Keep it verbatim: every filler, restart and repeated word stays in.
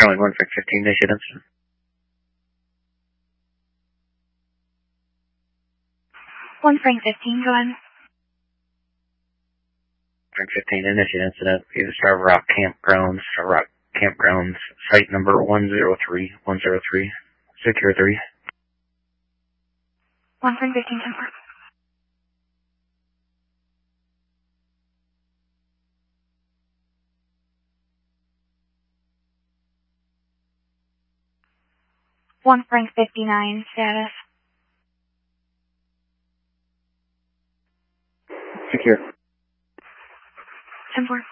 Charlie one Frank fifteen, initiate incident. one Frank fifteen, go ahead. Frank fifteen, initiate incident. View the Starved Rock Campgrounds, Starved Rock Campgrounds, site number one zero three, one zero three, secure three. one Frank fifteen, ten four. one Frank fifty-nine, status. Secure. ten four.